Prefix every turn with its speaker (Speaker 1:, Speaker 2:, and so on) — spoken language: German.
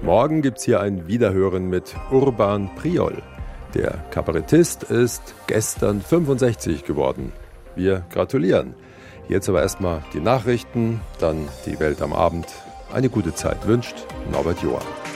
Speaker 1: Morgen gibt's hier ein Wiederhören mit Urban Priol. Der Kabarettist ist gestern 65 geworden. Wir gratulieren. Jetzt aber erstmal die Nachrichten, dann die Welt am Abend. Eine gute Zeit wünscht Norbert Joa.